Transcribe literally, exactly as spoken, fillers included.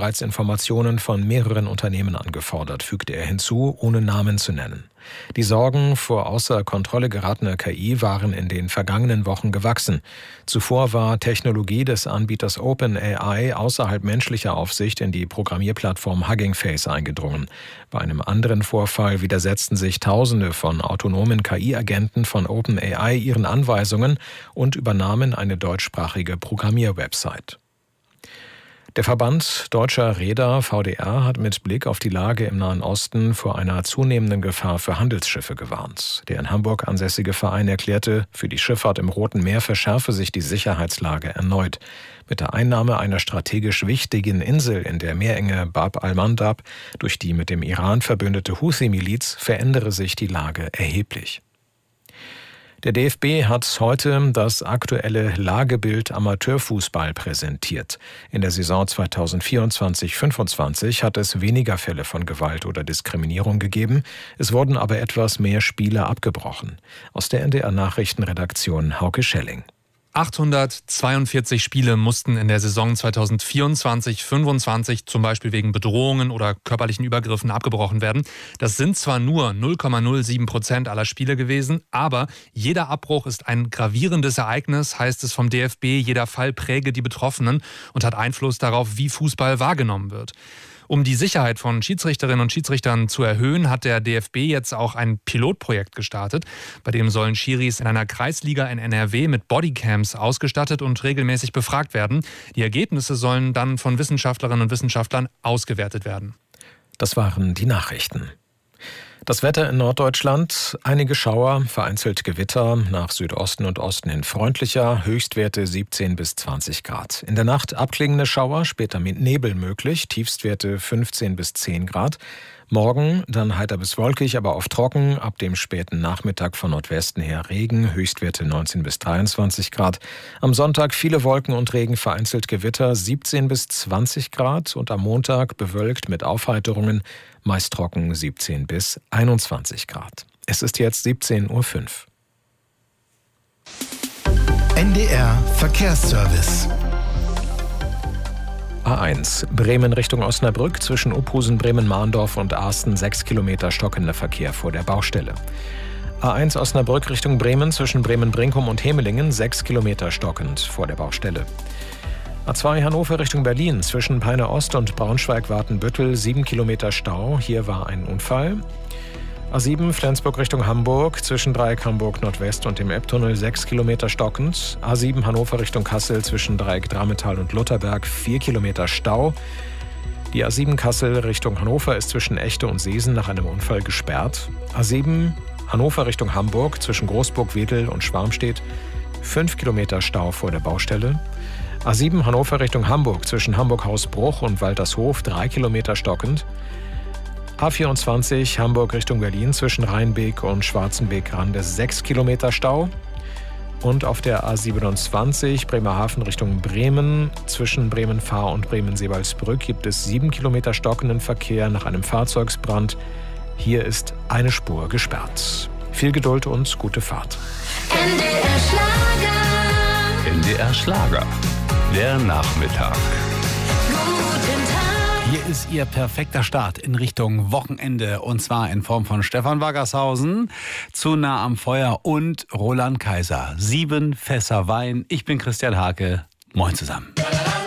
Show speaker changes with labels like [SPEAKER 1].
[SPEAKER 1] bereits Informationen von mehreren Unternehmen angefordert, fügte er hinzu, ohne Namen zu nennen. Die Sorgen vor außer Kontrolle geratener K I waren in den vergangenen Wochen gewachsen. Zuvor war Technologie des Anbieters OpenAI außerhalb menschlicher Aufsicht in die Programmierplattform Hugging Face eingedrungen. Bei einem anderen Vorfall widersetzten sich Tausende von autonomen K I-Agenten von OpenAI ihren Anweisungen und übernahmen eine deutschsprachige Programmierwebsite. Der Verband Deutscher Reeder V D R hat mit Blick auf die Lage im Nahen Osten vor einer zunehmenden Gefahr für Handelsschiffe gewarnt. Der in Hamburg ansässige Verein erklärte, für die Schifffahrt im Roten Meer verschärfe sich die Sicherheitslage erneut. Mit der Einnahme einer strategisch wichtigen Insel in der Meerenge Bab al-Mandab durch die mit dem Iran verbündete Houthi-Miliz verändere sich die Lage erheblich. Der D F B hat heute das aktuelle Lagebild Amateurfußball präsentiert. In der Saison zweitausendvierundzwanzig fünfundzwanzig hat es weniger Fälle von Gewalt oder Diskriminierung gegeben. Es wurden aber etwas mehr Spiele abgebrochen. Aus der N D R-Nachrichtenredaktion Hauke Schelling.
[SPEAKER 2] achthundertzweiundvierzig Spiele mussten in der Saison zweitausendvierundzwanzig fünfundzwanzig zum Beispiel wegen Bedrohungen oder körperlichen Übergriffen abgebrochen werden. Das sind zwar nur null Komma null sieben Prozent aller Spiele gewesen, aber jeder Abbruch ist ein gravierendes Ereignis, heißt es vom D F B. Jeder Fall präge die Betroffenen und hat Einfluss darauf, wie Fußball wahrgenommen wird. Um die Sicherheit von Schiedsrichterinnen und Schiedsrichtern zu erhöhen, hat der D F B jetzt auch ein Pilotprojekt gestartet. Bei dem sollen Schiris in einer Kreisliga in N R W mit Bodycams ausgestattet und regelmäßig befragt werden. Die Ergebnisse sollen dann von Wissenschaftlerinnen und Wissenschaftlern ausgewertet werden.
[SPEAKER 1] Das waren die Nachrichten. Das Wetter in Norddeutschland, einige Schauer, vereinzelt Gewitter, nach Südosten und Osten hin freundlicher, Höchstwerte siebzehn bis zwanzig Grad. In der Nacht abklingende Schauer, später mit Nebel möglich, Tiefstwerte fünfzehn bis zehn Grad. Morgen dann heiter bis wolkig, aber oft trocken, ab dem späten Nachmittag von Nordwesten her Regen, Höchstwerte neunzehn bis dreiundzwanzig Grad. Am Sonntag viele Wolken und Regen, vereinzelt Gewitter, siebzehn bis zwanzig Grad und am Montag bewölkt mit Aufheiterungen, meist trocken siebzehn bis einundzwanzig Grad. Es ist jetzt siebzehn Uhr fünf.
[SPEAKER 3] N D R Verkehrsservice.
[SPEAKER 1] A eins, Bremen Richtung Osnabrück, zwischen Uphusen, Bremen-Mahndorf und Asten sechs Kilometer stockender Verkehr vor der Baustelle. A eins Osnabrück Richtung Bremen, zwischen Bremen-Brinkum und Hemelingen sechs Kilometer stockend vor der Baustelle. A zwei Hannover Richtung Berlin, zwischen Peine Ost und Braunschweig-Wartenbüttel sieben Kilometer Stau, hier war ein Unfall. A sieben Flensburg Richtung Hamburg, zwischen Dreieck Hamburg Nordwest und dem Ebbtunnel sechs Kilometer stockend. A sieben Hannover Richtung Kassel, zwischen Dreieck Drametal und Lutherberg vier Kilometer Stau. Die A sieben Kassel Richtung Hannover ist zwischen Echte und Seesen nach einem Unfall gesperrt. A sieben Hannover Richtung Hamburg, zwischen Großburg-Wedel und Schwarmstedt fünf Kilometer Stau vor der Baustelle. A sieben Hannover Richtung Hamburg, zwischen Hamburg-Hausbruch und Waltershof drei Kilometer stockend. A vierundzwanzig Hamburg Richtung Berlin, zwischen Rheinbeek und Schwarzenbeek-Rande sechs Kilometer Stau. Und auf der A siebenundzwanzig Bremerhaven Richtung Bremen, zwischen Bremen-Fahr und Bremen-Seebalsbrück gibt es sieben Kilometer stockenden Verkehr nach einem Fahrzeugsbrand. Hier ist eine Spur gesperrt. Viel Geduld und gute Fahrt.
[SPEAKER 4] N D R Schlager.
[SPEAKER 5] N D R Schlager. Der Nachmittag.
[SPEAKER 6] Hier ist Ihr perfekter Start in Richtung Wochenende und zwar in Form von Stefan Waggershausen, Zu nah am Feuer und Roland Kaiser. Sieben Fässer Wein. Ich bin Christian Hake. Moin zusammen.